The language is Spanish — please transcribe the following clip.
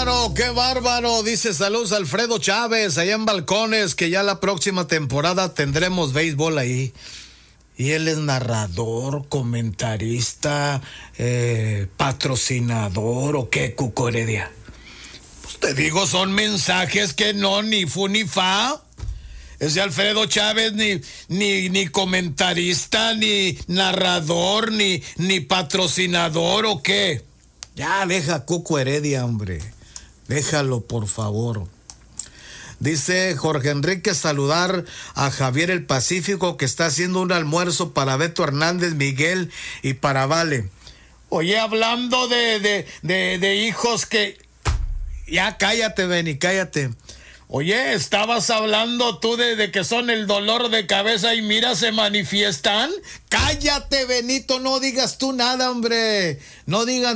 bárbaro, qué bárbaro. Dice saludos Alfredo Chávez, allá en Balcones, que ya la próxima temporada tendremos béisbol ahí. Y él es narrador, comentarista, patrocinador, ¿o qué, Cuco Heredia? Pues te digo, son mensajes que no, ni fu ni fa. Ese Alfredo Chávez ni comentarista, ni narrador, ni patrocinador, ¿o qué? Ya deja a Cuco Heredia, hombre. Déjalo, por favor. Dice Jorge Enrique, saludar a Javier el Pacífico, que está haciendo un almuerzo para Beto Hernández, Miguel y para Vale. Oye, hablando de hijos que... Ya cállate, Benny, cállate. Oye, estabas hablando tú de que son el dolor de cabeza y mira, se manifiestan. Cállate, Benito, no digas tú nada, hombre. No digas